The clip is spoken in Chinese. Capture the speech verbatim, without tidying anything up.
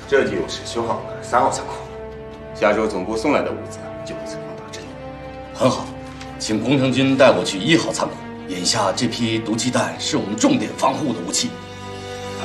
这就是修好的三号仓库，下周总部送来的物资就会存放到这里。 很好，请工程军带我去一号仓库。眼下这批毒气弹是我们重点防护的武器。